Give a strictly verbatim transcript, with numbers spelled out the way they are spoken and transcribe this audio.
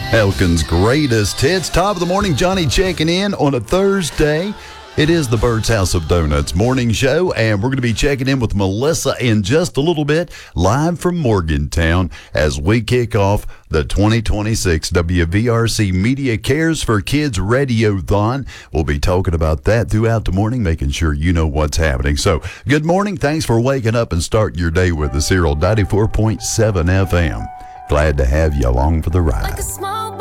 Elkin's greatest hits. Top of the morning, Johnny checking in on a Thursday. It is the Bird's House of Donuts morning show, and we're going to be checking in with Melissa in just a little bit, live from Morgantown, as we kick off the twenty twenty-six W V R C Media Cares for Kids Radiothon. We'll be talking about that throughout the morning, making sure you know what's happening. So, good morning. Thanks for waking up and starting your day with us here on ninety-four point seven F M. Glad to have you along for the ride. Like